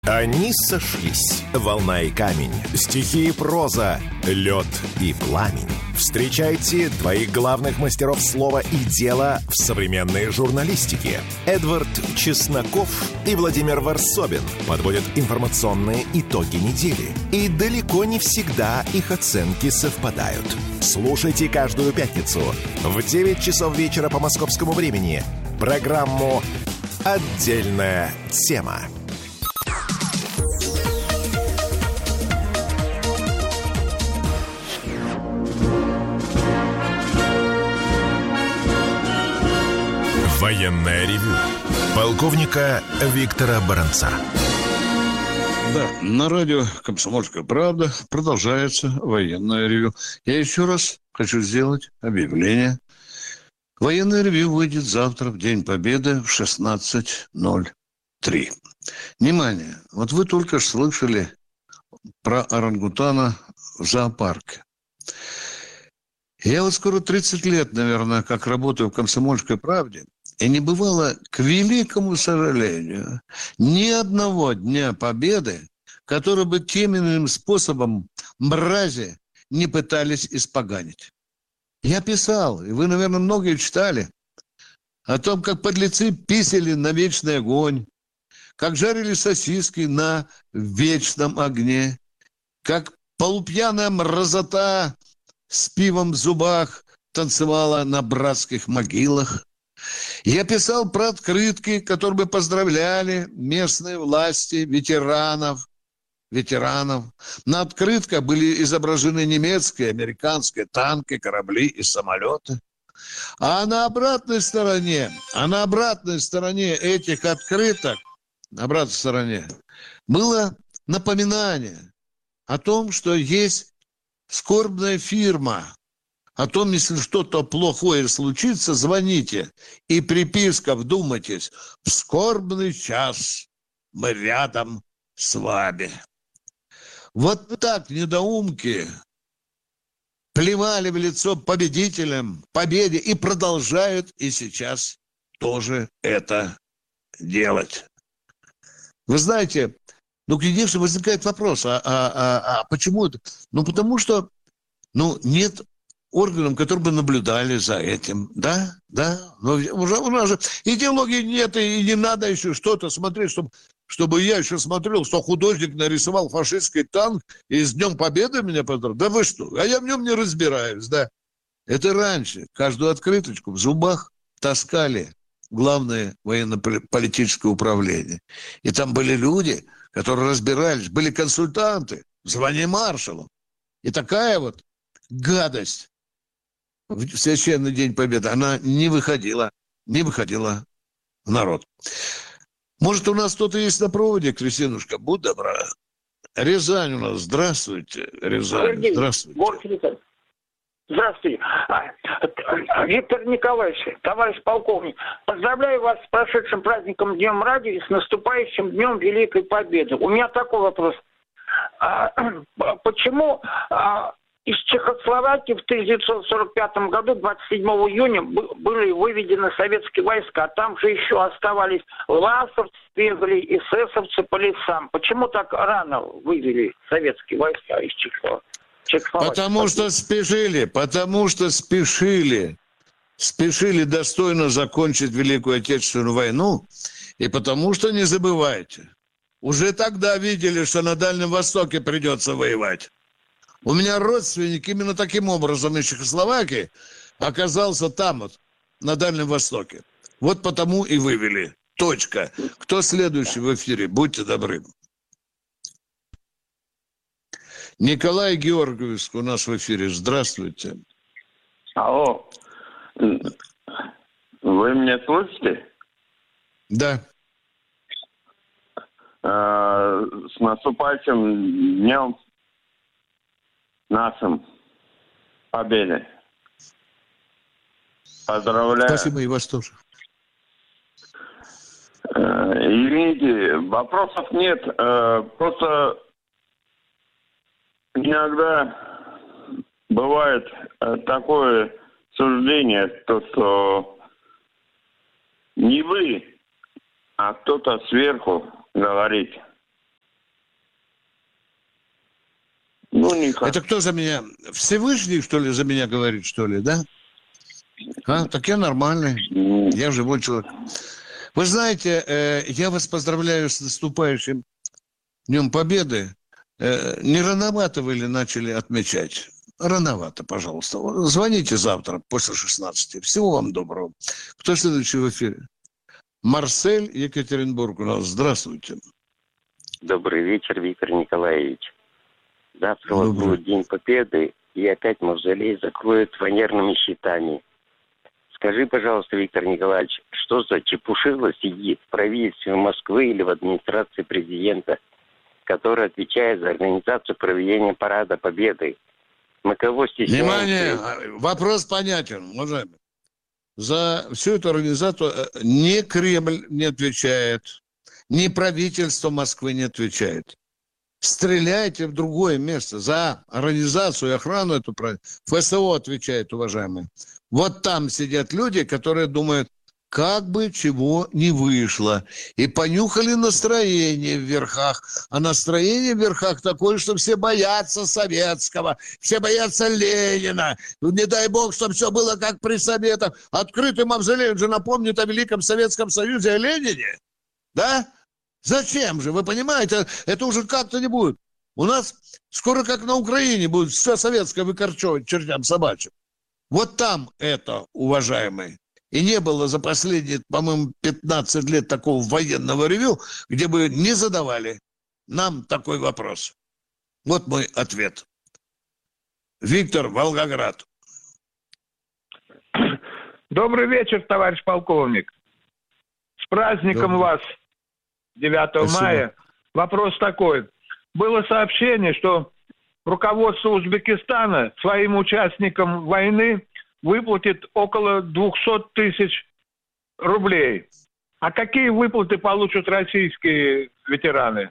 Они сошлись. Волна и камень, стихи и проза, лед и пламень. Встречайте двоих главных мастеров слова и дела в современной журналистике. Эдвард Чесноков и Владимир Варсобин подводят информационные итоги недели. И далеко не всегда их оценки совпадают. Слушайте каждую пятницу в 9 часов вечера по московскому времени программу «Отдельная тема». Военное ревю полковника Виктора Баранца. Да, на радио «Комсомольская правда» продолжается военное ревю. Я еще раз хочу сделать объявление. Военное ревю выйдет завтра, в День Победы, в 16:03. Внимание! Вот вы только что слышали про орангутана в зоопарке. Я вот скоро 30 лет, наверное, как работаю в «Комсомольской правде», и не бывало, к великому сожалению, ни одного Дня Победы, который бы тем или иным способом мрази не пытались испоганить. Я писал, и вы, наверное, многие читали, о том, как подлецы писали на вечный огонь, как жарили сосиски на вечном огне, как полупьяная мразота с пивом в зубах танцевала на братских могилах. Я писал про открытки, которые бы поздравляли местные власти, ветеранов. На открытках были изображены немецкие, американские танки, корабли и самолеты. А на обратной стороне этих открыток, на обратной стороне, было напоминание о том, что есть скорбная фирма. О том, если что-то плохое случится, звоните. И приписка, вдумайтесь, в скорбный час мы рядом с вами. Вот так недоумки плевали в лицо победителям, победе и продолжают и сейчас тоже это делать. Вы знаете, конечно, возникает вопрос, почему это? Потому что, нет органам, которые бы наблюдали за этим. Да. Но уже у нас же идеологии нет, и не надо еще что-то смотреть, чтобы я еще смотрел, что художник нарисовал фашистский танк и с Днем Победы меня поздравил. Да вы что? А я в нем не разбираюсь, да. Это раньше каждую открыточку в зубах таскали главное военно-политическое управление. И там были люди, которые разбирались, были консультанты в звании маршалов. И такая вот гадость в священный День Победы, она не выходила в народ. Может, у нас кто-то есть на проводе, Кристинушка? Будь добра. Рязань у нас. Здравствуйте, Рязань. Здравствуйте. Здравствуйте. Виктор Николаевич, товарищ полковник, поздравляю вас с прошедшим праздником Днем Радио и с наступающим Днем Великой Победы. У меня такой вопрос. Почему из Чехословакии в 1945 году, 27 июня, были выведены советские войска? Там же еще оставались власовцы, бегали, эсэсовцы по лесам. Почему так рано вывели советские войска из Чехословакии? Потому что спешили. Спешили достойно закончить Великую Отечественную войну. И потому что, не забывайте, уже тогда видели, что на Дальнем Востоке придется воевать. У меня родственник именно таким образом из Чехословакии оказался там вот, на Дальнем Востоке. Вот потому и вывели. Точка. Кто следующий в эфире? Будьте добры. Николай Георгиевич у нас в эфире. Здравствуйте. Алло. Вы меня слышите? Да. С наступающим днем нашим Победы. Поздравляю. Спасибо, и вас тоже. Извините, вопросов нет. Просто иногда бывает такое суждение, что не вы, а кто-то сверху говорит. Ну, не хочу. Это кто за меня? Всевышний, что ли, за меня говорит, что ли, да? Так я нормальный. Я живой человек. Вы знаете, я вас поздравляю с наступающим Днем Победы. Не рановато вы ли начали отмечать? Рановато, пожалуйста. Звоните завтра после 16. Всего вам доброго. Кто следующий в эфире? Марсель, Екатеринбург у нас. Здравствуйте. Добрый вечер, Виктор Николаевич. Завтра вот будет День Победы, и опять мавзолей закроют фанерными щитами. Скажи, пожалуйста, Виктор Николаевич, что за чепушило сидит в правительстве Москвы или в администрации президента, который отвечает за организацию проведения Парада Победы? Мы кого стесняемся? Внимание! Вопрос понятен, уважаемый. За всю эту организацию ни Кремль не отвечает, ни правительство Москвы не отвечает. Стреляйте в другое место. За организацию и охрану эту ФСО отвечает, уважаемые. Вот там сидят люди, которые думают, как бы чего не вышло. И понюхали настроение в верхах. А настроение в верхах такое, что все боятся советского, все боятся Ленина. Не дай бог, чтобы все было как при Советах. Открытый мавзолей же напомнит о Великом Советском Союзе, о Ленине. Да? Зачем же? Вы понимаете, это уже как-то не будет. У нас скоро, как на Украине, будет все советское выкорчевывать чертям собачьим. Вот там это, уважаемые. И не было за последние, по-моему, 15 лет такого военного ревью, где бы не задавали нам такой вопрос. Вот мой ответ. Виктор, Волгоград. Добрый вечер, товарищ полковник. С праздником вас, 9 Спасибо. мая. Вопрос такой. Было сообщение, что руководство Узбекистана своим участникам войны выплатит около 200 тысяч рублей. А какие выплаты получат российские ветераны?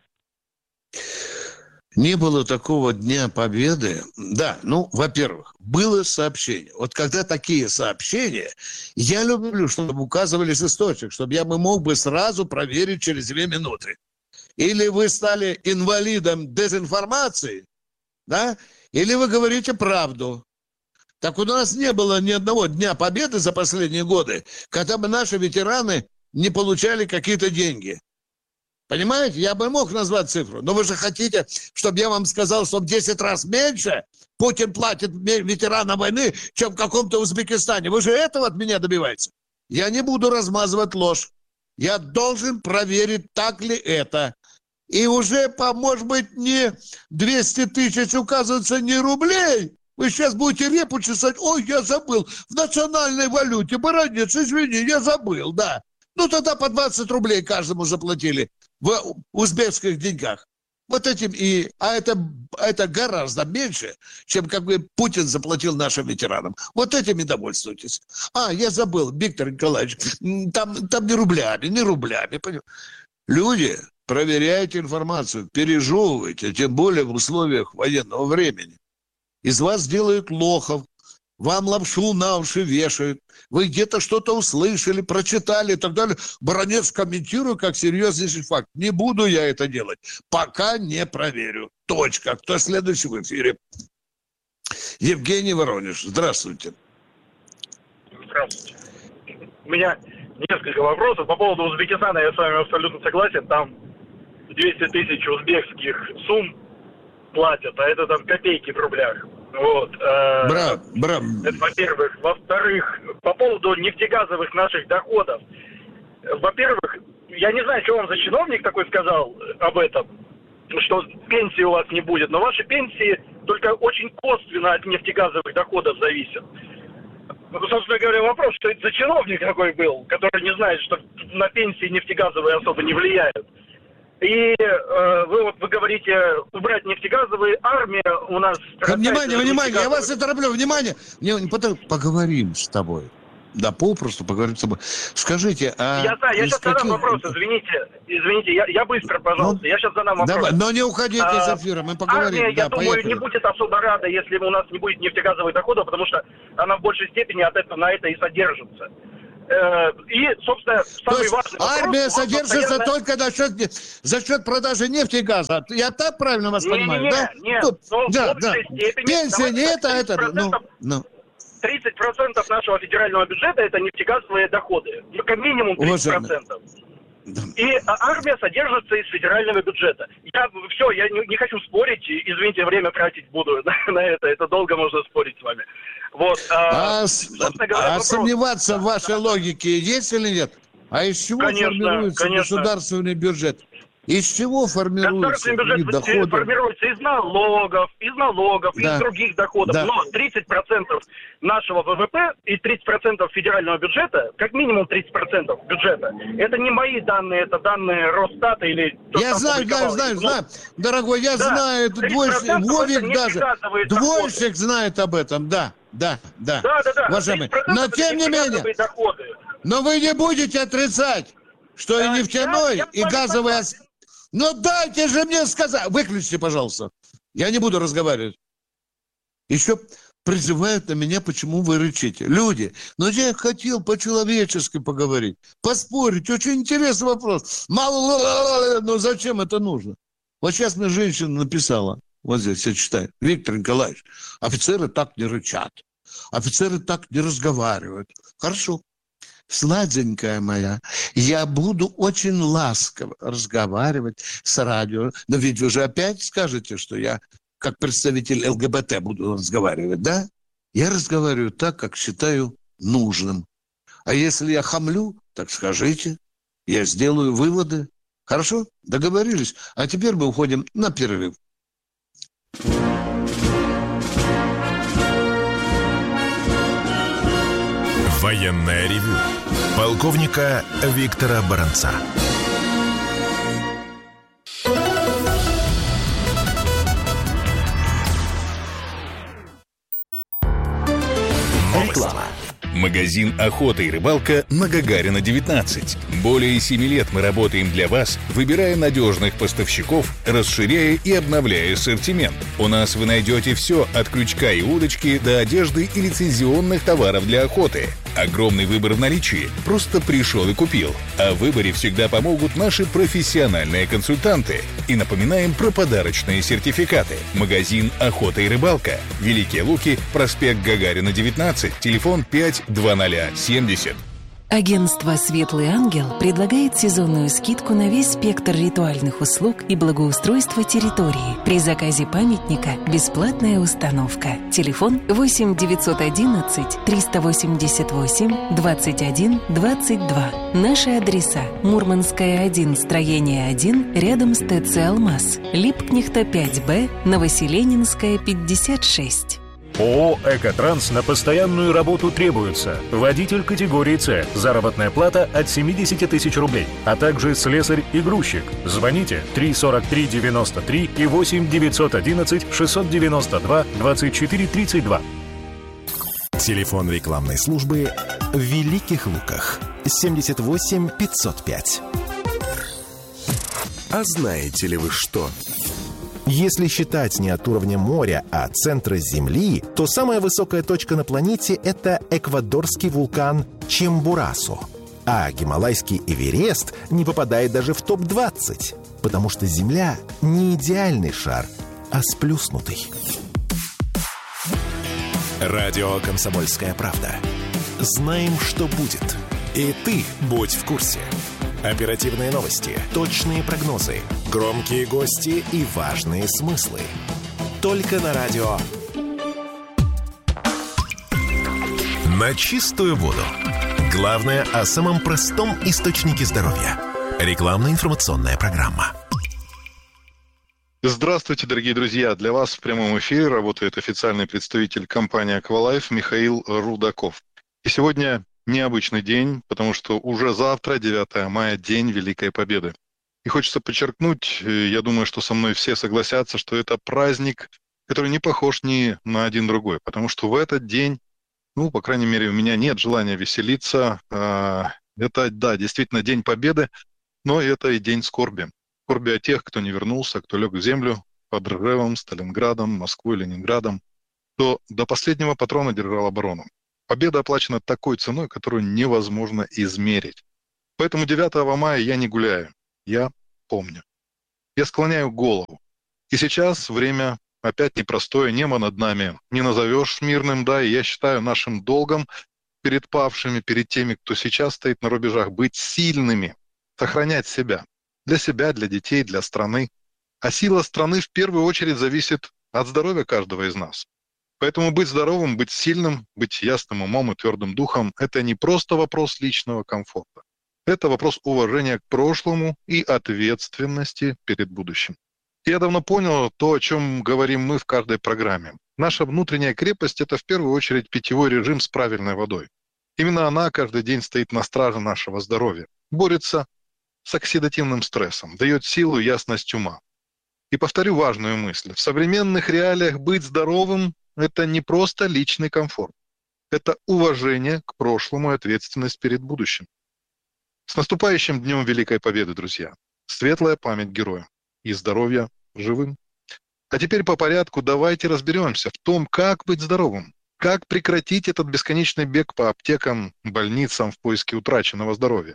Не было такого Дня Победы. Да, во-первых, было сообщение. Вот когда такие сообщения, я люблю, чтобы указывались источник, чтобы я мог бы сразу проверить через 2 минуты. Или вы стали инвалидом дезинформации, да? Или вы говорите правду. Так у нас не было ни одного Дня Победы за последние годы, когда бы наши ветераны не получали какие-то деньги. Понимаете? Я бы мог назвать цифру, но вы же хотите, чтобы я вам сказал, что в 10 раз меньше Путин платит ветеранам войны, чем в каком-то Узбекистане. Вы же этого от меня добиваетесь? Я не буду размазывать ложь. Я должен проверить, так ли это. И уже, может быть, не 200 тысяч указывается, не рублей. Вы сейчас будете репу чесать. Ой, я забыл. В национальной валюте. Баранец, извини, я забыл, да. Тогда по 20 рублей каждому заплатили в узбекских деньгах. Вот этим это гораздо меньше, чем как бы Путин заплатил нашим ветеранам. Вот этим и довольствуйтесь. Я забыл, Виктор Николаевич, там не рублями. Люди, проверяйте информацию, пережевывайте, тем более в условиях военного времени. Из вас делают лохов, вам лапшу на уши вешают, вы где-то что-то услышали, прочитали и так далее. Баранец комментирую как серьезнейший факт. Не буду я это делать, пока не проверю. Точка. Кто следующий в эфире? Евгений Воронеж. Здравствуйте. Здравствуйте. У меня несколько вопросов. По поводу Узбекистана я с вами абсолютно согласен. Там 200 тысяч узбекских сумм платят, а это там копейки в рублях. Вот. Браво. Это, во-первых. Во-вторых, по поводу нефтегазовых наших доходов. Во-первых, я не знаю, что вам за чиновник такой сказал об этом, что пенсии у вас не будет, но ваши пенсии только очень косвенно от нефтегазовых доходов зависят. Собственно говоря, вопрос, что это за чиновник такой был, который не знает, что на пенсии нефтегазовые особо не влияют. И вы говорите, убрать нефтегазовые, армия у нас... Внимание, я вас не тороплю, внимание. Поговорим с тобой. Да, попросту поговорим с тобой. Скажите, Я сейчас задам вопрос, извините, я быстро, пожалуйста, я сейчас задам вопрос. Давай, но не уходите из эфира, мы поговорим. Армия, я думаю, не будет особо рада, если у нас не будет нефтегазовых доходов, потому что она в большей степени на это и содержится. И, собственно, самый важный вопрос... Армия содержится только за счет продажи нефти и газа. Я так правильно вас понимаю, да? Нет, но в большей степени... Пенсия не это, 30% нашего федерального бюджета – это нефтегазовые доходы. Как минимум 30%. И армия содержится из федерального бюджета. Я не хочу спорить, извините, время тратить буду на это. Это долго можно спорить с вами. Вот. Сомневаться в вашей логике есть или нет? А из чего формируется государственный бюджет? Из чего формируется бюджет формируется из налогов, из других доходов. Да. Но 30% нашего ВВП и 30% федерального бюджета, как минимум 30% бюджета, это не мои данные, это данные Росстата или... Я знаю. Дорогой, я знаю. Вовик даже. Двойщик знает об этом, да. Уважаемый. Но тем не менее, но вы не будете отрицать, что и нефтяной, и газовый... Но дайте же мне сказать. Выключите, пожалуйста. Я не буду разговаривать. Еще призывают на меня, почему вы рычите. Люди, я хотел по-человечески поговорить, поспорить. Очень интересный вопрос. Но зачем это нужно? Вот сейчас мне женщина написала. Вот здесь я читаю. Виктор Николаевич, офицеры так не рычат. Офицеры так не разговаривают. Хорошо. Сладенькая моя, я буду очень ласково разговаривать с радио. Но ведь вы же опять скажете, что я как представитель ЛГБТ буду разговаривать, да? Я разговариваю так, как считаю нужным. А если я хамлю, так скажите. Я сделаю выводы. Хорошо? Договорились? А теперь мы уходим на перерыв. Военное ревю полковника Виктора Баранца. Реклама. Магазин «Охота и рыбалка» на Гагарина, 19. Более 7 лет мы работаем для вас, выбирая надежных поставщиков, расширяя и обновляя ассортимент. У нас вы найдете все от крючка и удочки до одежды и лицензионных товаров для охоты. Огромный выбор в наличии. Просто пришел и купил. А в выборе всегда помогут наши профессиональные консультанты. И напоминаем про подарочные сертификаты. Магазин «Охота и рыбалка». Великие Луки, проспект Гагарина, 19, телефон 52070. Агентство «Светлый ангел» предлагает сезонную скидку на весь спектр ритуальных услуг и благоустройства территории. При заказе памятника бесплатная установка. Телефон 8 911 388 21 22. Наши адреса: Мурманская, 1, строение 1, рядом с ТЦ «Алмаз», Липкнехта, 5Б, Новоселенинская, 56. ООО «Экотранс» на постоянную работу требуется. Водитель категории «С». Заработная плата от 70 тысяч рублей. А также слесарь и грузчик. Звоните 343-93 и 8-911-692-24-32. Телефон рекламной службы в Великих Луках. 78 505. А знаете ли вы что? Если считать не от уровня моря, а от центра Земли, то самая высокая точка на планете – это эквадорский вулкан Чимбурасо. А гималайский Эверест не попадает даже в топ-20, потому что Земля не идеальный шар, а сплюснутый. Радио «Комсомольская правда». Знаем, что будет. И ты будь в курсе. Оперативные новости, точные прогнозы, громкие гости и важные смыслы. Только на радио. На чистую воду. Главное о самом простом источнике здоровья. Рекламно-информационная программа. Здравствуйте, дорогие друзья! Для вас в прямом эфире работает официальный представитель компании «Аквалайф» Михаил Рудаков. И сегодня необычный день, потому что уже завтра, 9 мая, День Великой Победы. И хочется подчеркнуть, я думаю, что со мной все согласятся, что это праздник, который не похож ни на один другой, потому что в этот день, по крайней мере, у меня нет желания веселиться. Это, да, действительно День Победы, но это и день скорби. Скорби о тех, кто не вернулся, кто лег в землю под Ржевом, Сталинградом, Москвой, Ленинградом, кто до последнего патрона держал оборону. Победа оплачена такой ценой, которую невозможно измерить. Поэтому 9 мая я не гуляю, я помню. Я склоняю голову. И сейчас время опять непростое, небо над нами не назовешь мирным, да, и я считаю нашим долгом перед павшими, перед теми, кто сейчас стоит на рубежах, быть сильными, сохранять себя. Для детей, для страны. А сила страны в первую очередь зависит от здоровья каждого из нас. Поэтому быть здоровым, быть сильным, быть ясным умом и твердым духом – это не просто вопрос личного комфорта. Это вопрос уважения к прошлому и ответственности перед будущим. Я давно понял то, о чем говорим мы в каждой программе. Наша внутренняя крепость – это в первую очередь питьевой режим с правильной водой. Именно она каждый день стоит на страже нашего здоровья, борется с оксидативным стрессом, дает силу и ясность ума. И повторю важную мысль. В современных реалиях быть здоровым – это не просто личный комфорт. Это уважение к прошлому и ответственность перед будущим. С наступающим Днем Великой Победы, друзья! Светлая память героям и здоровья живым. А теперь по порядку давайте разберемся в том, как быть здоровым, как прекратить этот бесконечный бег по аптекам, больницам в поиске утраченного здоровья.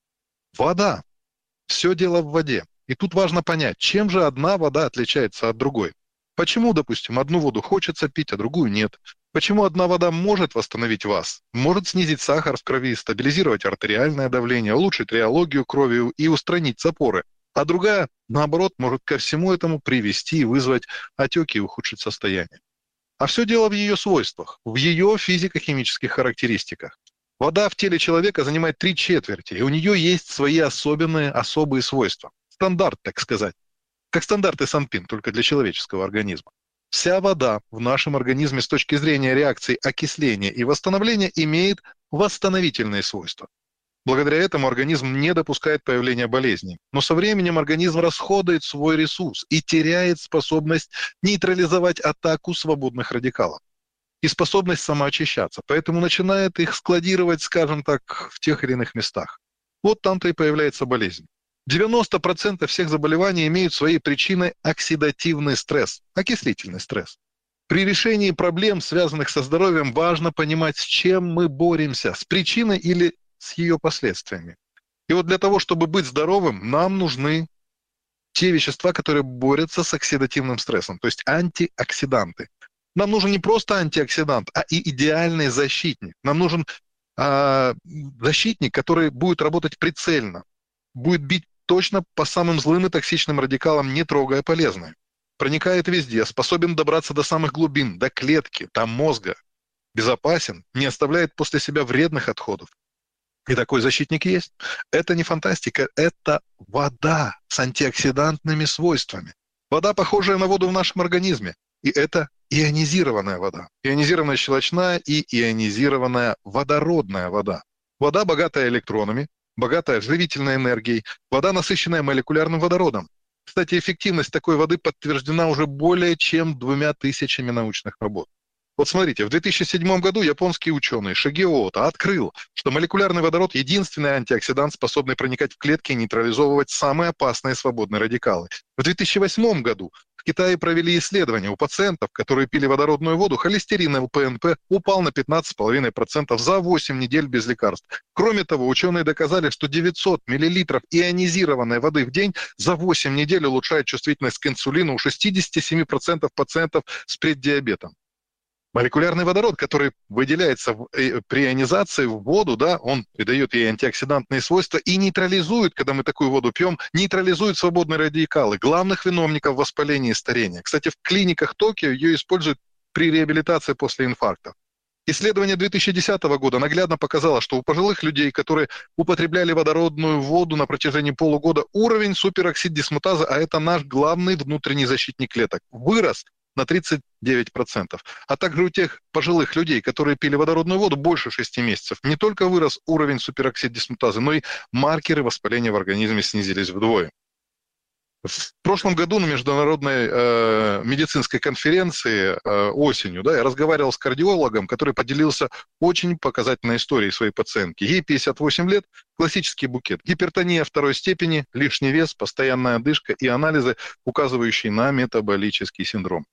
Вода. Все дело в воде. И тут важно понять, чем же одна вода отличается от другой. Почему, допустим, одну воду хочется пить, а другую нет? Почему одна вода может восстановить вас, может снизить сахар в крови, стабилизировать артериальное давление, улучшить реологию крови и устранить запоры, а другая, наоборот, может ко всему этому привести и вызвать отеки и ухудшить состояние? А все дело в ее свойствах, в ее физико-химических характеристиках. Вода в теле человека занимает 3/4, и у нее есть свои особые свойства. Стандарт, так сказать. Как стандарты Санпин, только для человеческого организма. Вся вода в нашем организме с точки зрения реакции окисления и восстановления имеет восстановительные свойства. Благодаря этому организм не допускает появления болезней. Но со временем организм расходует свой ресурс и теряет способность нейтрализовать атаку свободных радикалов и способность самоочищаться. Поэтому начинает их складировать, скажем так, в тех или иных местах. Вот там-то и появляется болезнь. 90% всех заболеваний имеют своей причиной оксидативный стресс, окислительный стресс. При решении проблем, связанных со здоровьем, важно понимать, с чем мы боремся, с причиной или с ее последствиями. И вот для того, чтобы быть здоровым, нам нужны те вещества, которые борются с оксидативным стрессом, то есть антиоксиданты. Нам нужен не просто антиоксидант, а и идеальный защитник. Нам нужен защитник, который будет работать прицельно, будет бить точно по самым злым и токсичным радикалам, не трогая полезное. Проникает везде, способен добраться до самых глубин, до клетки, до мозга. Безопасен, не оставляет после себя вредных отходов. И такой защитник есть. Это не фантастика, это вода с антиоксидантными свойствами. Вода, похожая на воду в нашем организме. И это ионизированная вода. Ионизированная щелочная и ионизированная водородная вода. Вода, богатая электронами, богатая живительной энергией, вода, насыщенная молекулярным водородом. Кстати, эффективность такой воды подтверждена уже более чем 2000 научных работ. Вот смотрите, в 2007 году японский ученый Шигео Ото открыл, что молекулярный водород – единственный антиоксидант, способный проникать в клетки и нейтрализовывать самые опасные свободные радикалы. В 2008 году в Китае провели исследования у пациентов, которые пили водородную воду, холестерин ЛПНП упал на 15,5% за 8 недель без лекарств. Кроме того, ученые доказали, что 900 мл ионизированной воды в день за 8 недель улучшает чувствительность к инсулину у 67% пациентов с преддиабетом. Молекулярный водород, который выделяется при ионизации в воду, да, он придает ей антиоксидантные свойства и нейтрализует, когда мы такую воду пьем, нейтрализует свободные радикалы, главных виновников воспаления и старения. Кстати, в клиниках Токио ее используют при реабилитации после инфаркта. Исследование 2010 года наглядно показало, что у пожилых людей, которые употребляли водородную воду на протяжении полугода, уровень супероксид-дисмутазы, а это наш главный внутренний защитник клеток, вырос на 39%. А также у тех пожилых людей, которые пили водородную воду больше 6 месяцев, не только вырос уровень супероксид-дисмутазы, но и маркеры воспаления в организме снизились вдвое. В прошлом году на международной медицинской конференции осенью, да, я разговаривал с кардиологом, который поделился очень показательной историей своей пациентки. Ей 58 лет, классический букет. Гипертония второй степени, лишний вес, постоянная одышка и анализы, указывающие на метаболический синдром.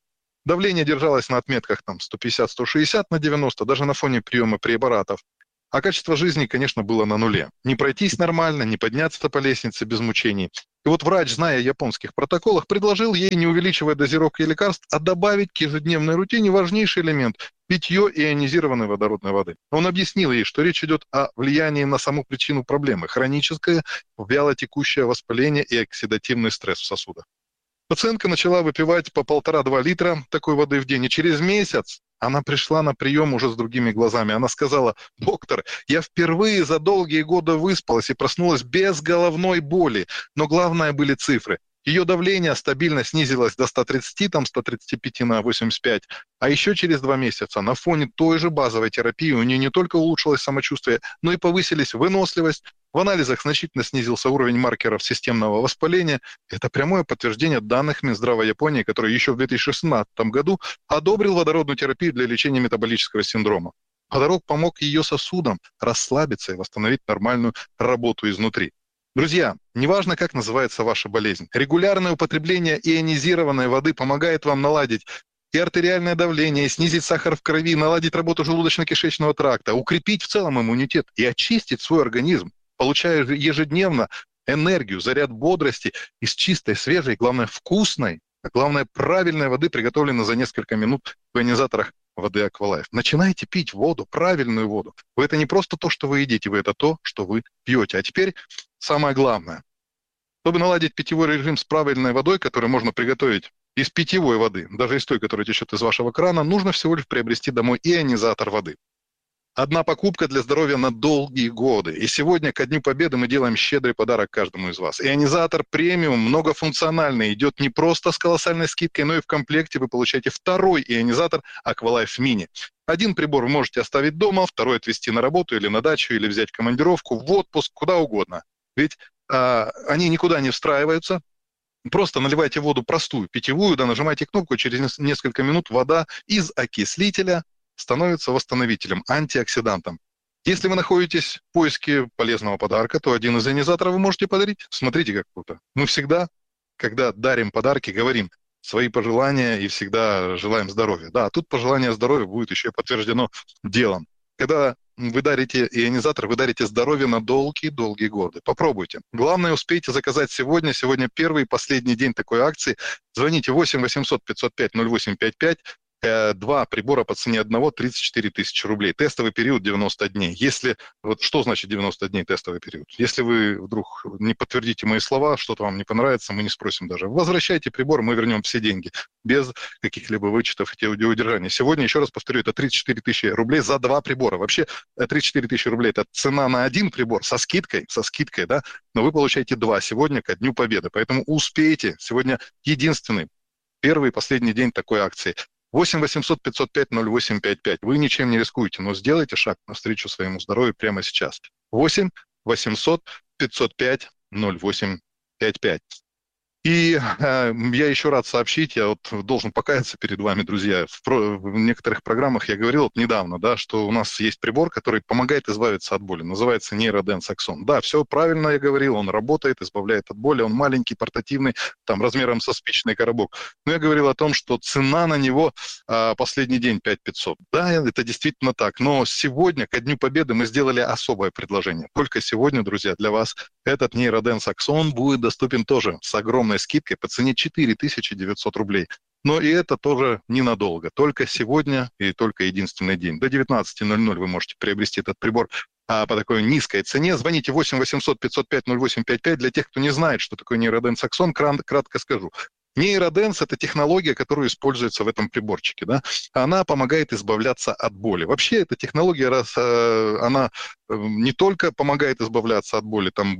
Давление держалось на отметках там 150-160 на 90, даже на фоне приема препаратов. А качество жизни, конечно, было на нуле. Не пройтись нормально, не подняться по лестнице без мучений. И вот врач, зная о японских протоколах, предложил ей, не увеличивая дозировки лекарств, а добавить к ежедневной рутине важнейший элемент – питье ионизированной водородной воды. Он объяснил ей, что речь идет о влиянии на саму причину проблемы – хроническое вялотекущее воспаление и оксидативный стресс в сосудах. Пациентка начала выпивать по 1,5-2 литра такой воды в день, и через месяц она пришла на прием уже с другими глазами. Она сказала: доктор, я впервые за долгие годы выспалась и проснулась без головной боли, но главное были цифры. Ее давление стабильно снизилось до 130, там 135 на 85, а еще через 2 месяца на фоне той же базовой терапии у нее не только улучшилось самочувствие, но и повысились выносливость. В анализах значительно снизился уровень маркеров системного воспаления. Это прямое подтверждение данных Минздрава Японии, который еще в 2016 году одобрил водородную терапию для лечения метаболического синдрома. Водород помог ее сосудам расслабиться и восстановить нормальную работу изнутри. Друзья, неважно, как называется ваша болезнь, регулярное употребление ионизированной воды помогает вам наладить и артериальное давление, и снизить сахар в крови, наладить работу желудочно-кишечного тракта, укрепить в целом иммунитет и очистить свой организм, получая ежедневно энергию, заряд бодрости из чистой, свежей, главное, вкусной, а главное, правильной воды, приготовленной за несколько минут в ионизаторах воды Aqualife. Начинайте пить воду, правильную воду. Вы это не просто то, что вы едите, вы это то, что вы пьете. А теперь самое главное. Чтобы наладить питьевой режим с правильной водой, которую можно приготовить из питьевой воды, даже из той, которая течет из вашего крана, нужно всего лишь приобрести домой ионизатор воды. Одна покупка для здоровья на долгие годы. И сегодня, ко Дню Победы, мы делаем щедрый подарок каждому из вас. Ионизатор премиум, многофункциональный, идет не просто с колоссальной скидкой, но и в комплекте вы получаете второй ионизатор Aqualife Mini. Один прибор вы можете оставить дома, второй отвезти на работу или на дачу, или взять в командировку, в отпуск, куда угодно. Ведь они никуда не встраиваются. Просто наливайте воду простую, питьевую, да, нажимайте кнопку, через несколько минут вода из окислителя становится восстановителем, антиоксидантом. Если вы находитесь в поиске полезного подарка, то один из ионизаторов вы можете подарить. Смотрите, как круто. Мы всегда, когда дарим подарки, говорим свои пожелания и всегда желаем здоровья. Да, тут пожелание здоровья будет еще и подтверждено делом. Когда вы дарите ионизатор, вы дарите здоровье на долгие-долгие годы. Попробуйте. Главное, успейте заказать сегодня. Сегодня первый и последний день такой акции. Звоните 8 800 505 0855. 2 прибора по цене одного 34 тысячи рублей. Тестовый период 90 дней. Если, вот что значит 90 дней тестовый период? Если вы вдруг не подтвердите мои слова, что-то вам не понравится, мы не спросим даже. Возвращайте прибор, мы вернем все деньги. Без каких-либо вычетов и удержания. Сегодня, еще раз повторю, это 34 тысячи рублей за 2 прибора. Вообще 34 тысячи рублей – это цена на один прибор со скидкой, да, но вы получаете 2 сегодня ко Дню Победы. Поэтому успейте. Сегодня единственный, первый и последний день такой акции. 8 800 505 0855. Вы ничем не рискуете, но сделайте шаг навстречу своему здоровью прямо сейчас. 8 800 505 0855. И я еще рад сообщить, я вот должен покаяться перед вами, друзья. В некоторых программах я говорил вот недавно, да, что у нас есть прибор, который помогает избавиться от боли. Называется нейроденс Axon. Да, все правильно я говорил, он работает, избавляет от боли, он маленький, портативный, там размером со спичный коробок. Но я говорил о том, что цена на него последний день 5500. Да, это действительно так. Но сегодня, ко Дню Победы, мы сделали особое предложение. Только сегодня, друзья, для вас этот нейроденс Axon будет доступен тоже с огромной скидкой по цене 4900 рублей. Но и это тоже ненадолго. Только сегодня и только единственный день. До 19:00 вы можете приобрести этот прибор по такой низкой цене. Звоните 8 800 505 0855. Для тех, кто не знает, что такое нейроденс Axon, кратко скажу. Нейроденс – это технология, которая используется в этом приборчике. Да? Она помогает избавляться от боли. Вообще эта технология, она не только помогает избавляться от боли, там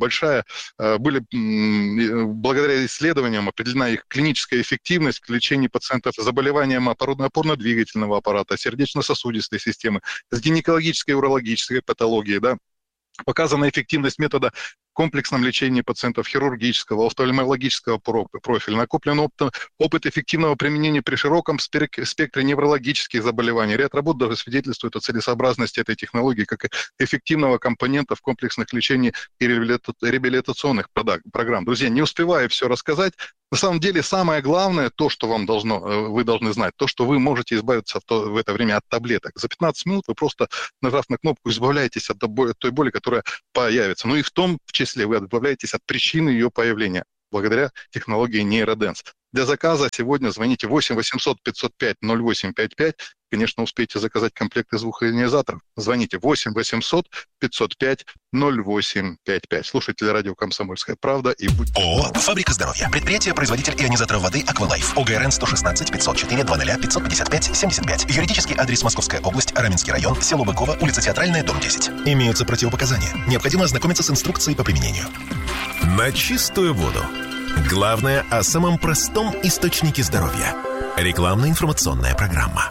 благодаря исследованиям определена их клиническая эффективность в лечении пациентов с заболеванием опорно-двигательного аппарата, сердечно-сосудистой системы, с гинекологической и урологической патологией, да? Показана эффективность метода в комплексном лечении пациентов хирургического, офтальмологического профиля, накоплен опыт эффективного применения при широком спектре неврологических заболеваний. Ряд работ даже свидетельствует о целесообразности этой технологии как эффективного компонента в комплексных лечении и реабилитационных программ. Друзья, не успеваю все рассказать, На самом деле, самое главное, то, что вы должны знать, то, что вы можете избавиться в это время от таблеток. За 15 минут вы просто, нажав на кнопку, избавляетесь от той боли, которая появится. Ну и в том числе вы избавляетесь от причины ее появления благодаря технологии нейроденс. Для заказа сегодня звоните 8 800 505 0855. Конечно, успейте заказать комплект из 2 ионизаторов. Звоните 8 800 505 0855. Слушайте радио «Комсомольская правда» и будьте... ООО «Фабрика здоровья». Предприятие-производитель ионизаторов воды «Аквалайф». ОГРН 116 504 00 555 75. Юридический адрес: Московская область, Раменский район, село Быково, улица Театральная, дом 10. Имеются противопоказания. Необходимо ознакомиться с инструкцией по применению. На чистую воду. Главное о самом простом источнике здоровья. Рекламно-информационная программа.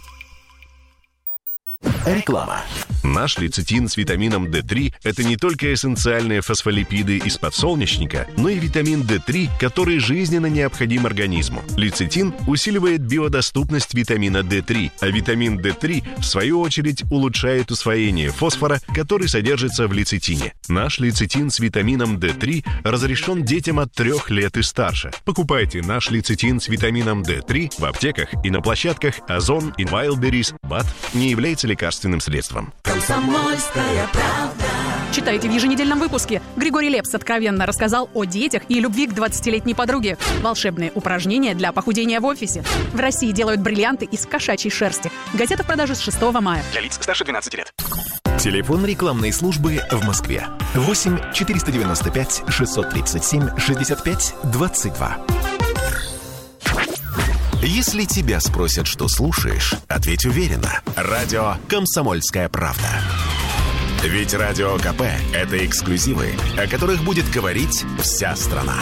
Реклама. Наш лецитин с витамином D3 – это не только эссенциальные фосфолипиды из подсолнечника, но и витамин D3, который жизненно необходим организму. Лецитин усиливает биодоступность витамина D3, а витамин D3, в свою очередь, улучшает усвоение фосфора, который содержится в лецитине. Наш лецитин с витамином D3 разрешен детям от 3 лет и старше. Покупайте наш лецитин с витамином D3 в аптеках и на площадках Озон и Wildberries. БАД не является лекарственным средством. Комсомольская правда. Читайте в еженедельном выпуске. Григорий Лепс откровенно рассказал о детях и любви к 20-летней подруге. Волшебные упражнения для похудения в офисе. В России делают бриллианты из кошачьей шерсти. Газета в продаже с 6 мая. Для лиц старше 12 лет. Телефон рекламной службы в Москве. 8 495 637 65 22. Если тебя спросят, что слушаешь, ответь уверенно. Радио «Комсомольская правда». Ведь Радио КП – это эксклюзивы, о которых будет говорить вся страна.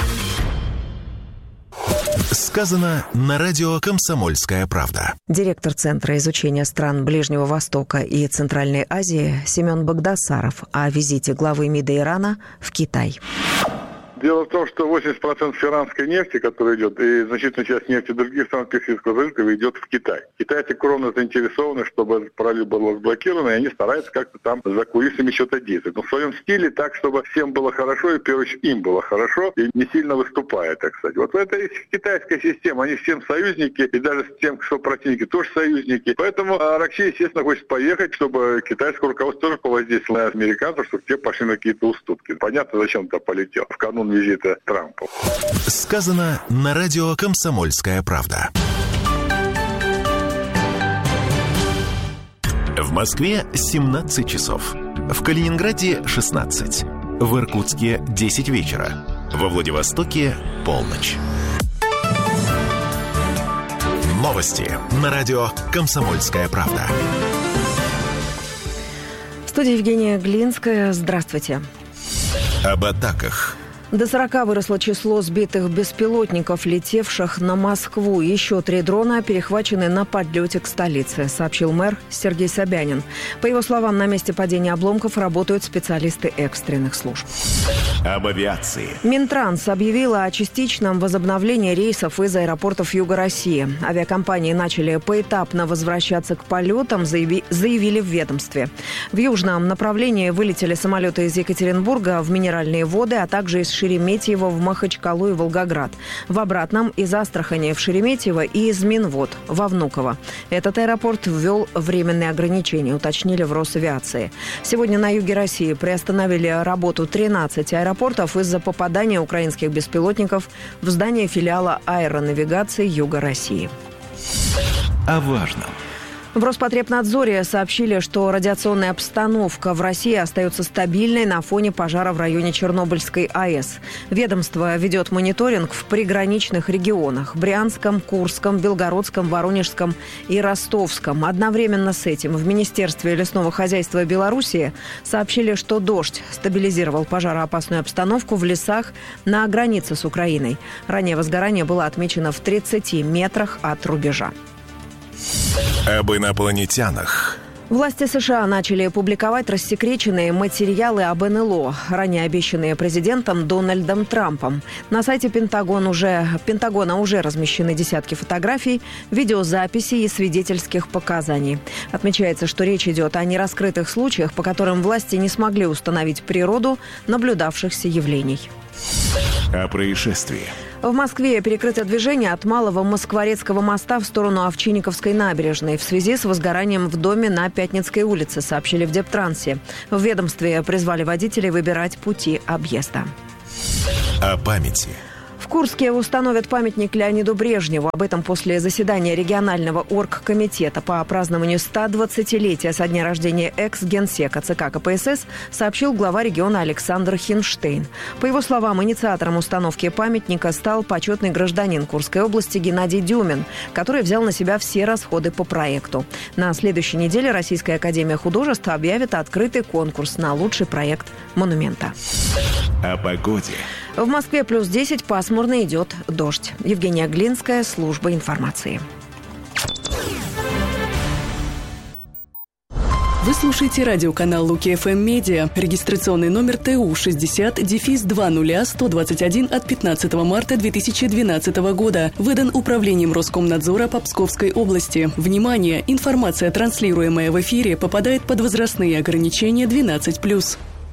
Сказано на радио «Комсомольская правда». Директор Центра изучения стран Ближнего Востока и Центральной Азии Семен Багдасаров о визите главы МИДа Ирана в Китай. Дело в том, что 80% иранской нефти, которая идет, и значительная часть нефти других стран Персидского залива идет в Китай. Китайцы кровно заинтересованы, чтобы этот пролив был разблокирован, и они стараются как-то там за кулисами что-то действовать. Но в своем стиле так, чтобы всем было хорошо, и в первую очередь им было хорошо, и не сильно выступая, так сказать. Вот это и китайская система, они всем союзники, и даже с тем, что противники, тоже союзники. Поэтому Россия, естественно, хочет поехать, чтобы китайское руководство тоже повоздействовало на американцев, чтобы те пошли на какие-то уступки. Понятно, зачем туда полетел в канун визита Трампа. Сказано на радио «Комсомольская правда». В Москве 17 часов. В Калининграде 16. В Иркутске 10 вечера. Во Владивостоке полночь. Новости на радио «Комсомольская правда». В студии Евгения Глинская. Здравствуйте. Об атаках. До 40 выросло число сбитых беспилотников, летевших на Москву. Еще 3 дрона перехвачены на подлете к столице, сообщил мэр Сергей Собянин. По его словам, на месте падения обломков работают специалисты экстренных служб. Об авиации. Минтранс объявила о частичном возобновлении рейсов из аэропортов Юга России. Авиакомпании начали поэтапно возвращаться к полетам, заявили в ведомстве. В южном направлении вылетели самолеты из Екатеринбурга в Минеральные воды, а также из Шереметьево в Махачкалу и Волгоград. В обратном из Астрахани в Шереметьево и из Минвод во Внуково. Этот аэропорт ввел временные ограничения, уточнили в Росавиации. Сегодня на юге России приостановили работу 13 аэропортов из-за попадания украинских беспилотников в здание филиала аэронавигации Юга России. О важном. В Роспотребнадзоре сообщили, что радиационная обстановка в России остается стабильной на фоне пожара в районе Чернобыльской АЭС. Ведомство ведет мониторинг в приграничных регионах – Брянском, Курском, Белгородском, Воронежском и Ростовском. Одновременно с этим в Министерстве лесного хозяйства Белоруссии сообщили, что дождь стабилизировал пожароопасную обстановку в лесах на границе с Украиной. Ранее возгорание было отмечено в 30 метрах от рубежа. Об инопланетянах. Власти США начали публиковать рассекреченные материалы об НЛО, ранее обещанные президентом Дональдом Трампом. На сайте Пентагона уже размещены десятки фотографий, видеозаписей и свидетельских показаний. Отмечается, что речь идет о нераскрытых случаях, по которым власти не смогли установить природу наблюдавшихся явлений. О происшествии. В Москве перекрыто движение от Малого Москворецкого моста в сторону Овчинниковской набережной в связи с возгоранием в доме на Пятницкой улице, сообщили в Дептрансе. В ведомстве призвали водителей выбирать пути объезда. О памяти. В Курске установят памятник Леониду Брежневу. Об этом после заседания регионального оргкомитета по празднованию 120-летия со дня рождения экс-генсека ЦК КПСС сообщил глава региона Александр Хинштейн. По его словам, инициатором установки памятника стал почетный гражданин Курской области Геннадий Дюмин, который взял на себя все расходы по проекту. На следующей неделе Российская академия художеств объявит открытый конкурс на лучший проект монумента. О погоде. В Москве плюс 10, пасмурно, идет дождь. Евгения Глинская, служба информации. Вы слушаете радиоканал Луки ФМ Медиа. Регистрационный номер ТУ 60-20-121 от 15 марта 2012 года. Выдан Управлением Роскомнадзора по Псковской области. Внимание! Информация, транслируемая в эфире, попадает под возрастные ограничения 12+.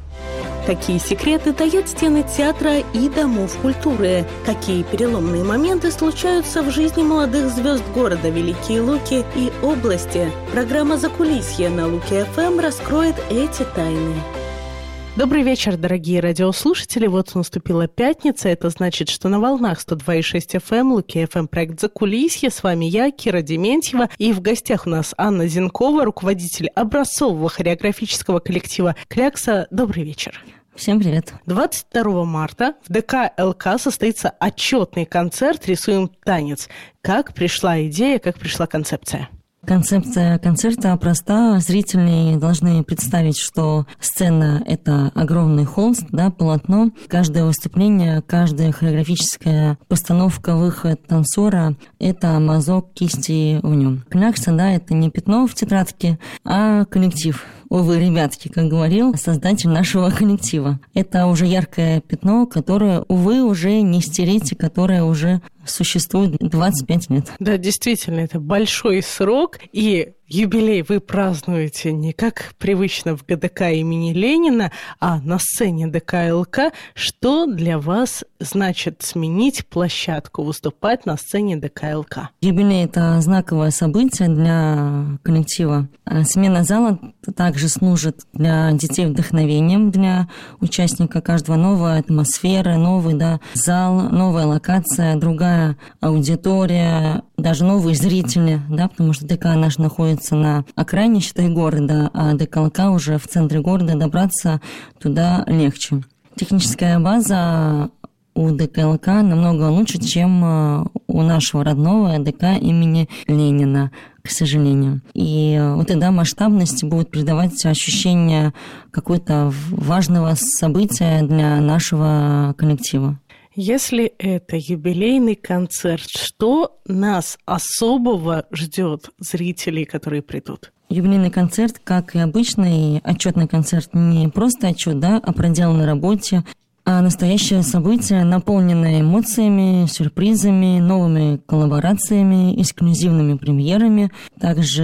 Какие секреты таят стены театра и домов культуры? Какие переломные моменты случаются в жизни молодых звезд города Великие Луки и области? Программа «Закулисье» на Луки ФМ раскроет эти тайны. Добрый вечер, дорогие радиослушатели. Вот наступила пятница. Это значит, что на волнах 102,6 FM, Луки FM, проект «Закулисье». С вами я, Кира Дементьева. И в гостях у нас Анна Зенкова, руководитель образцового хореографического коллектива «Клякса». Добрый вечер. Всем привет. 22 марта в ДК ЛК состоится отчетный концерт «Рисуем танец». Как пришла идея, как пришла концепция? Концепция концерта проста. Зрители должны представить, что сцена – это огромный холст, да, полотно. Каждое выступление, каждая хореографическая постановка, выход танцора – это мазок кисти в нем. Клякса, да, это не пятно в тетрадке, а коллектив. Увы, ребятки, как говорил создатель нашего коллектива. Это уже яркое пятно, которое, увы, уже не стереть, и которое уже существует 25 лет. Да, действительно, это большой срок, и юбилей вы празднуете не как привычно в ГДК имени Ленина, а на сцене ДК ЛК. Что для вас значит сменить площадку, выступать на сцене ДК ЛК? Юбилей – это знаковое событие для коллектива. Смена зала также служит для детей вдохновением, для участника каждого. Новая атмосфера, новый, да, зал, новая локация, другая аудитория, даже новые зрители, да, потому что ДК наш находится на окраине, считай, города, а ДК ЛК уже в центре города, добраться туда легче. Техническая база у ДК ЛК намного лучше, чем у нашего родного ДК имени Ленина, к сожалению. И вот эта масштабность будет придавать ощущение какого-то важного события для нашего коллектива. Если это юбилейный концерт, что нас особого ждет зрителей, которые придут? Юбилейный концерт, как и обычный отчетный концерт, не просто отчет, да, о проделанной работе, а настоящее событие, наполненное эмоциями, сюрпризами, новыми коллаборациями, эксклюзивными премьерами, также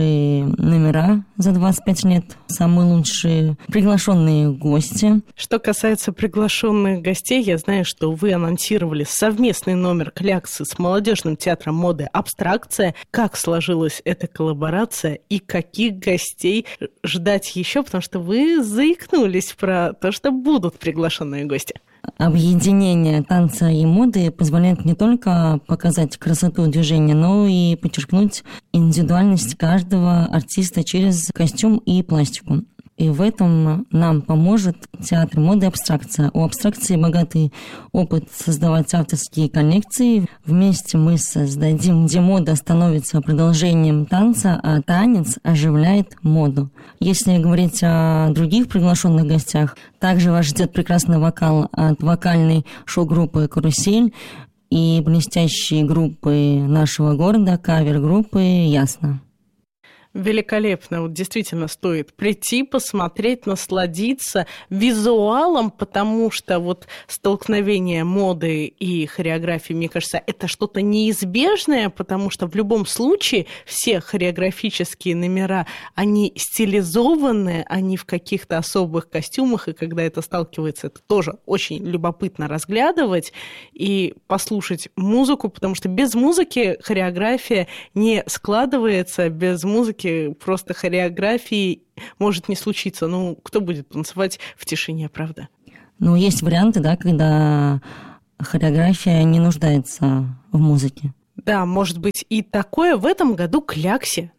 номера за 25 лет, самые лучшие, приглашенные гости. Что касается приглашенных гостей, я знаю, что вы анонсировали совместный номер «Кляксы» с молодежным театром моды «Абстракция». Как сложилась эта коллаборация и каких гостей ждать еще? Потому что вы заикнулись про то, что будут приглашенные гости. Объединение танца и моды позволяет не только показать красоту движения, но и подчеркнуть индивидуальность каждого артиста через костюм и пластику. И в этом нам поможет театр моды «Абстракция». У «Абстракции» богатый опыт создавать авторские коллекции. Вместе мы создадим, где мода становится продолжением танца, а танец оживляет моду. Если говорить о других приглашенных гостях, также вас ждет прекрасный вокал от вокальной шоу-группы «Карусель» и блестящие группы нашего города, кавер-группы «Ясно». Великолепно. Вот действительно стоит прийти, посмотреть, насладиться визуалом, потому что вот столкновение моды и хореографии, мне кажется, это что-то неизбежное, потому что в любом случае все хореографические номера, они стилизованные, они в каких-то особых костюмах, и когда это сталкивается, это тоже очень любопытно разглядывать и послушать музыку, потому что без музыки хореография не складывается, без музыки просто хореографии может не случиться. Ну, кто будет танцевать в тишине, правда? Ну, есть варианты, да, когда хореография не нуждается в музыке. Да, может быть и такое. В этом году Кляксе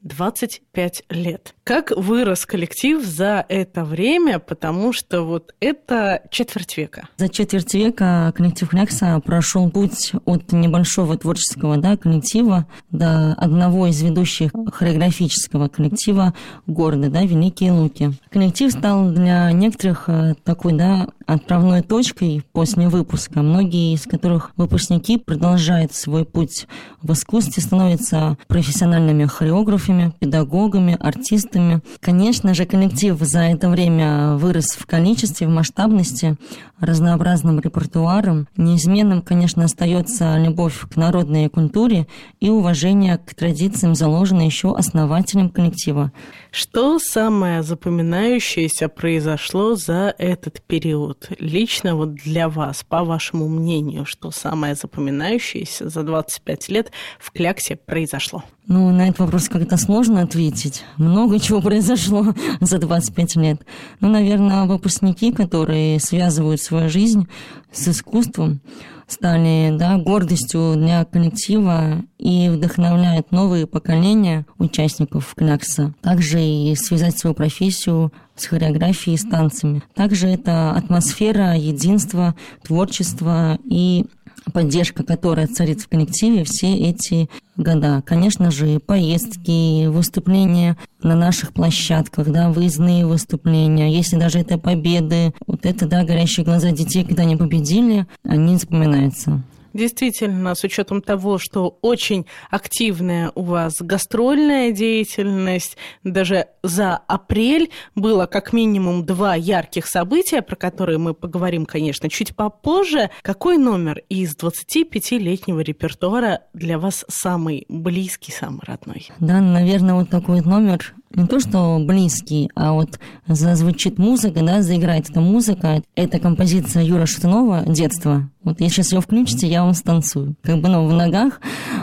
25 лет. Как вырос коллектив за это время, потому что вот это четверть века. За четверть века коллектив Клякса прошел путь от небольшого творческого, да, коллектива до одного из ведущих хореографического коллектива города, да, Великие Луки. Коллектив стал для некоторых такой, да, отправной точкой после выпуска, многие из которых выпускники продолжают свой путь в искусстве, становятся профессиональными хореографами, педагогами, артистами. Конечно же, коллектив за это время вырос в количестве, в масштабности, разнообразным репертуаром. Неизменным, конечно, остается любовь к народной культуре и уважение к традициям, заложенные еще основателем коллектива. Что самое запоминающееся произошло за этот период? Лично вот для вас, по вашему мнению, что самое запоминающееся за 25 лет в Кляксе произошло? Ну, на этот вопрос как-то сложно ответить. Много чего произошло за 25 лет. Ну, наверное, выпускники, которые связывают свою жизнь с искусством, стали, да, гордостью для коллектива и вдохновляют новые поколения участников Клякса. Также и связать свою профессию с хореографией и с танцами. Также это атмосфера единства, творчества и поддержка, которая царит в коллективе все эти года. Конечно же, поездки, выступления на наших площадках, да, выездные выступления, если даже это победы, вот это, да, горящие глаза детей, когда они победили, они запоминаются. Действительно, с учетом того, что очень активная у вас гастрольная деятельность, даже за апрель было как минимум 2 ярких события, про которые мы поговорим, конечно, чуть попозже. Какой номер из 25-летнего репертуара для вас самый близкий, самый родной? Да, наверное, вот такой вот номер, не то что близкий, а вот зазвучит музыка, да, заиграет эта музыка. Это композиция Юры Шатунова «Детство». Вот если сейчас ее включите, я вам станцую. Как бы, ну, в ногах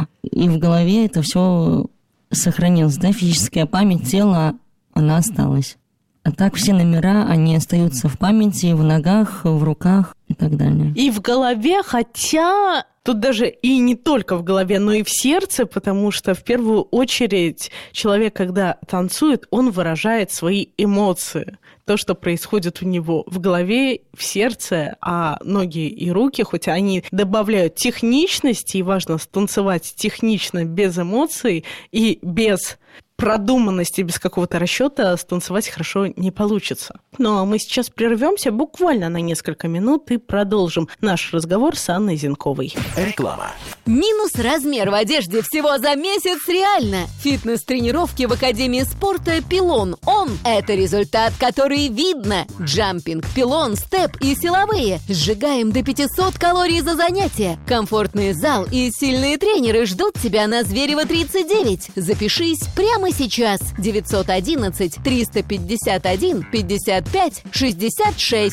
и в голове это все сохранилось, да, физическая память тела, она осталась. А так все номера, они остаются в памяти, в ногах, в руках и так далее. И в голове, хотя тут даже и не только в голове, но и в сердце, потому что в первую очередь человек, когда танцует, он выражает свои эмоции. То, что происходит у него в голове, в сердце, а ноги и руки, хоть они добавляют техничности, и важно станцевать технично, без эмоций и без продуманности, без какого-то расчета станцевать хорошо не получится. Ну а мы сейчас прервемся буквально на несколько минут и продолжим наш разговор с Анной Зенковой. Реклама. Минус размер в одежде всего за месяц реально. Фитнес-тренировки в Академии спорта «Пилон». Это результат, который видно. Джампинг, пилон, степ и силовые. Сжигаем до 500 калорий за занятие. Комфортный зал и сильные тренеры ждут тебя на Зверева 39. Запишись прямо сейчас. 911 351 55 66.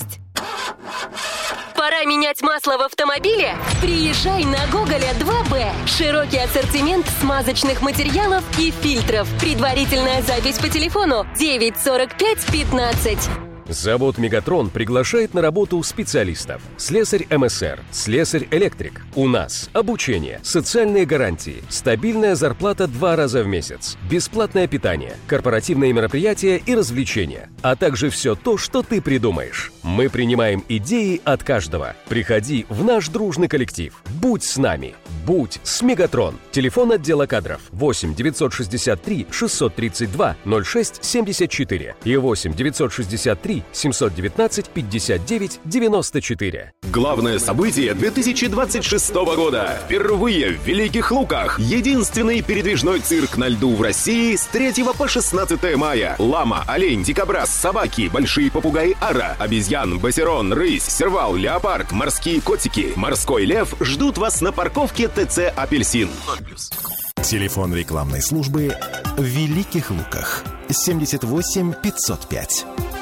Пора менять масло в автомобиле? Приезжай на Гоголя 2Б. Широкий ассортимент смазочных материалов и фильтров. Предварительная запись по телефону 945 15. Завод «Мегатрон» приглашает на работу специалистов. Слесарь МСР, слесарь-электрик. У нас обучение, социальные гарантии, стабильная зарплата 2 раза в месяц, бесплатное питание, корпоративные мероприятия и развлечения, а также все то, что ты придумаешь. Мы принимаем идеи от каждого. Приходи в наш дружный коллектив. Будь с нами. Будь с Мегатрон. Телефон отдела кадров 8 963 632 06 74 и 8 963 719 59 94. Главное событие 2026 года. Впервые в Великих Луках. Единственный передвижной цирк на льду в России с 3 по 16 мая. Лама, олень, дикобраз, собаки, большие попугаи ара, обезьян, басерон, рысь, сервал, леопард, морские котики, морской лев ждут вас на парковке ТЦ «Апельсин». Телефон рекламной службы в Великих Луках 78 505.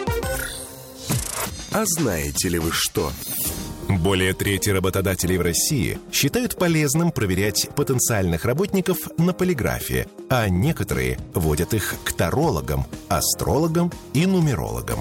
А знаете ли вы что? Более трети работодателей в России считают полезным проверять потенциальных работников на полиграфе, а некоторые водят их к тарологам, астрологам и нумерологам.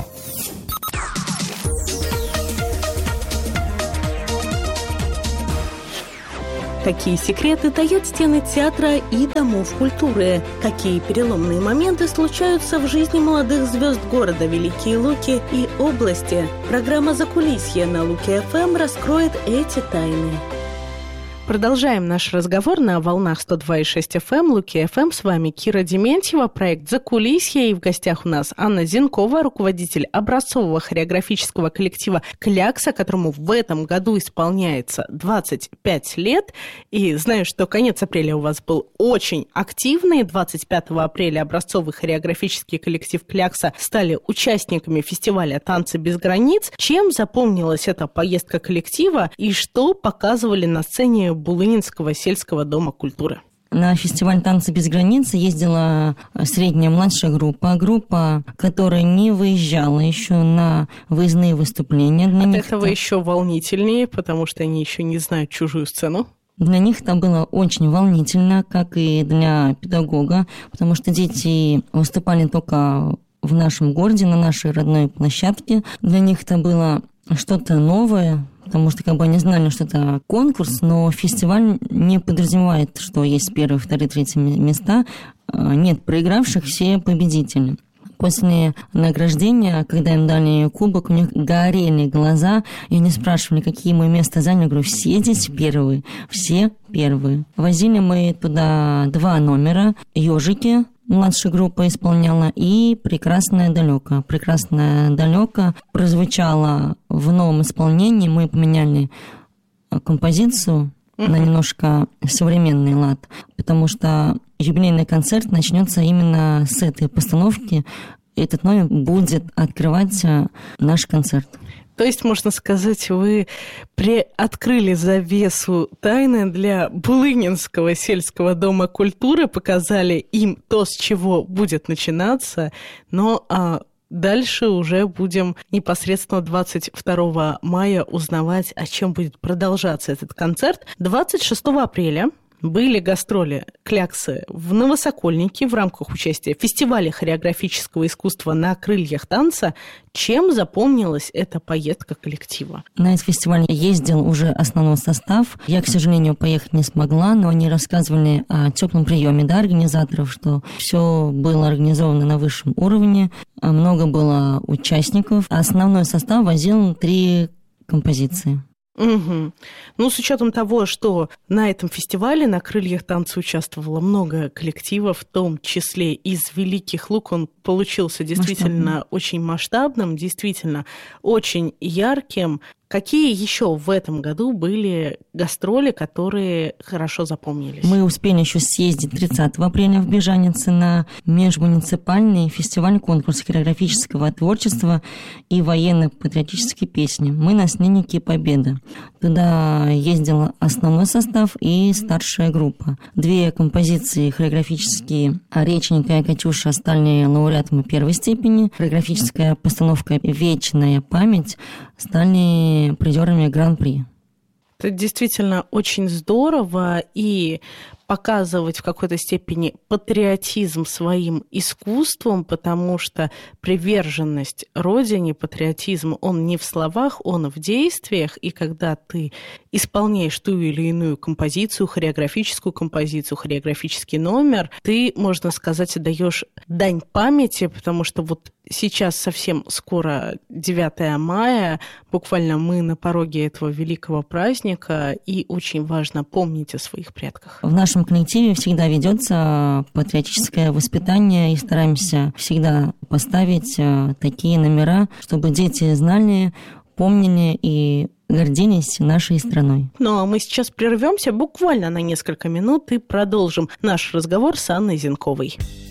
Какие секреты таят стены театра и домов культуры? Какие переломные моменты случаются в жизни молодых звезд города Великие Луки и области? Программа «Закулисье» на Луки-ФМ раскроет эти тайны. Продолжаем наш разговор на волнах 102,6 FM, Луки-ФМ. С вами Кира Дементьева, проект «Закулисье». И в гостях у нас Анна Зенкова, руководитель образцового хореографического коллектива «Клякса», которому в этом году исполняется 25 лет. И знаю, что конец апреля у вас был очень активный. 25 апреля образцовый хореографический коллектив «Клякса» стали участниками фестиваля «Танцы без границ». Чем запомнилась эта поездка коллектива и что показывали на сцене Булынинского сельского дома культуры? На фестиваль «Танцы без границ» ездила средняя младшая группа, которая не выезжала еще на выездные выступления. От этого еще волнительнее, потому что они еще не знают чужую сцену. Для них это было очень волнительно, как и для педагога, потому что дети выступали только в нашем городе, на нашей родной площадке. Для них это было что-то новое, потому что они знали, что это конкурс, но фестиваль не подразумевает, что есть первые, вторые, третьи места. Нет проигравших, все победители. После награждения, когда им дали кубок, у них горели глаза, и они спрашивали, какие мы места заняли. Я говорю, все здесь первые, все первые. Возили мы туда 2 номера, «Ёжики», младшая группа исполняла, и «Прекрасное далеко». «Прекрасное далеко» прозвучало в новом исполнении. Мы поменяли композицию на немножко современный лад, потому что юбилейный концерт начнется именно с этой постановки. Этот номер будет открывать наш концерт. То есть, можно сказать, вы приоткрыли завесу тайны для Булынинского сельского дома культуры, показали им то, с чего будет начинаться, но дальше уже будем непосредственно 22 мая узнавать, о чем будет продолжаться этот концерт. 26 апреля были гастроли «Кляксы» в Новосокольнике в рамках участия в фестивале хореографического искусства «На крыльях танца». Чем запомнилась эта поездка коллектива? На этот фестиваль ездил уже основной состав. Я, к сожалению, поехать не смогла, но они рассказывали о теплом приеме организаторов, что все было организовано на высшем уровне, много было участников. Основной состав возил 3 композиции. Угу. Ну, с учетом того, что на этом фестивале «На крыльях танца» участвовало много коллективов, в том числе из Великих Лук, он получился действительно очень масштабным, действительно очень ярким. Какие еще в этом году были гастроли, которые хорошо запомнились? Мы успели еще съездить 30 апреля в Бежанице на межмуниципальный фестиваль-конкурс хореографического творчества и военно-патриотической песни. Мы наследники Победы. Туда ездил основной состав и старшая группа. 2 композиции хореографические «Реченька» и «Катюша» стали лауреатами 1-й степени. Хореографическая постановка «Вечная память» стали призерами Гран-при. Это действительно очень здорово, и показывать в какой-то степени патриотизм своим искусством, потому что приверженность родине, патриотизм, он не в словах, он в действиях, и когда ты исполняешь ту или иную композицию, хореографическую композицию, хореографический номер, ты, можно сказать, даешь дань памяти, потому что вот сейчас совсем скоро 9 мая, буквально мы на пороге этого великого праздника, и очень важно помнить о своих предках. В нашем коллективе всегда ведется патриотическое воспитание, и стараемся всегда поставить такие номера, чтобы дети знали, помнили и гордились нашей страной. Ну а мы сейчас прервемся буквально на несколько минут и продолжим наш разговор с Анной Зенковой.